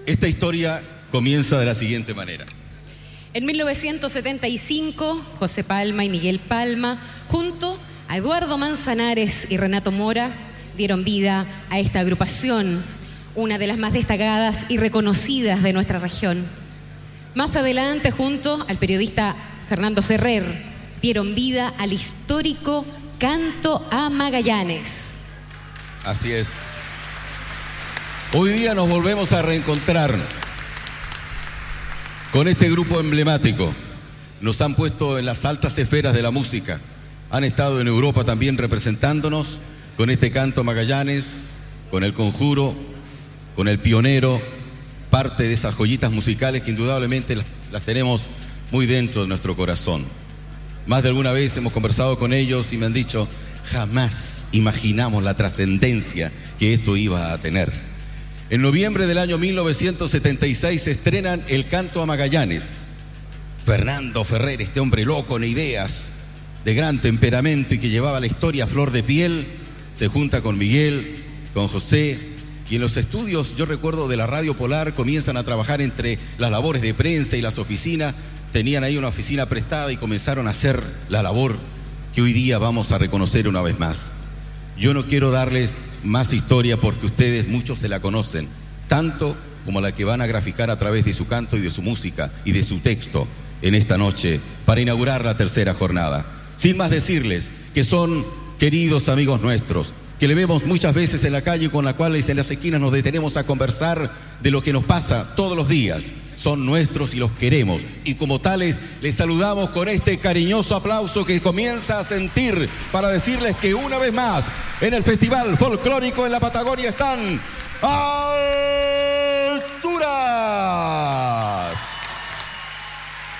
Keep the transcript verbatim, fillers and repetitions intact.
Esta historia comienza de la siguiente manera. En mil novecientos setenta y cinco, José Palma y Miguel Palma, junto a Eduardo Manzanares y Renato Mora, dieron vida a esta agrupación, una de las más destacadas y reconocidas de nuestra región. Más adelante, junto al periodista Fernando Ferrer, dieron vida al histórico Canto a Magallanes. Así es. Hoy día nos volvemos a reencontrar con este grupo emblemático. Nos han puesto en las altas esferas de la música. Han estado en Europa también representándonos con este Canto a Magallanes, con El Conjuro, con El Pionero, parte de esas joyitas musicales que indudablemente las, las tenemos muy dentro de nuestro corazón. Más de alguna vez hemos conversado con ellos y me han dicho, jamás imaginamos la trascendencia que esto iba a tener. En noviembre del año mil novecientos setenta y seis se estrenan El Canto a Magallanes. Fernando Ferrer, este hombre loco en ideas, de gran temperamento y que llevaba la historia a flor de piel, se junta con Miguel, con José, y en los estudios, yo recuerdo de la Radio Polar, comienzan a trabajar entre las labores de prensa y las oficinas. Tenían ahí una oficina prestada y comenzaron a hacer la labor que hoy día vamos a reconocer una vez más. Yo no quiero darles más historia porque ustedes muchos se la conocen, tanto como la que van a graficar a través de su canto y de su música y de su texto en esta noche para inaugurar la tercera jornada. Sin más decirles que son queridos amigos nuestros, que le vemos muchas veces en la calle, con la cual en las esquinas nos detenemos a conversar de lo que nos pasa todos los días. Son nuestros y los queremos, y como tales les saludamos con este cariñoso aplauso que comienza a sentir para decirles que una vez más en el Festival Folclórico en la Patagonia están ¡Ah!